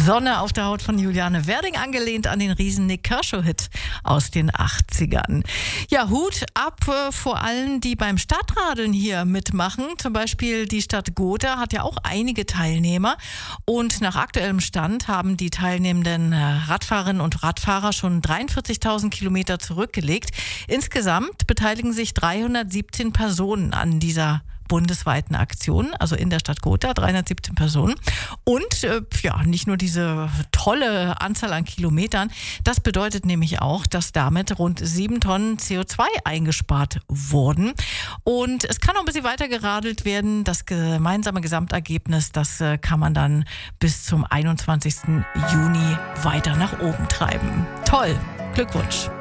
Sonne auf der Haut von Juliane Werding, angelehnt an den riesen Nick Kershaw-Hit aus den 80ern. Ja, Hut ab vor allen, die beim Stadtradeln hier mitmachen. Zum Beispiel die Stadt Gotha hat ja auch einige Teilnehmer. Und nach aktuellem Stand haben die teilnehmenden Radfahrerinnen und Radfahrer schon 43.000 Kilometer zurückgelegt. Insgesamt beteiligen sich 317 Personen an dieser bundesweiten Aktion, also in der Stadt Gotha, 317 Personen. Und nicht nur diese tolle Anzahl an Kilometern, das bedeutet nämlich auch, dass damit rund 7 Tonnen CO2 eingespart wurden. Und es kann noch ein bisschen weiter geradelt werden. Das gemeinsame Gesamtergebnis, das kann man dann bis zum 21. Juni weiter nach oben treiben. Toll, Glückwunsch.